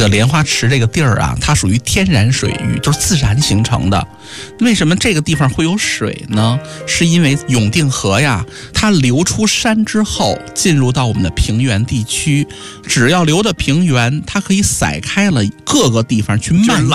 个莲花池这个地儿啊，它属于天然水域，就是自然形成的。为什么这个地方会有水呢？是因为永定河呀，它流出山之后，进入到我们的平原地区，只要流到平原，它可以撒开了各个地方去蔓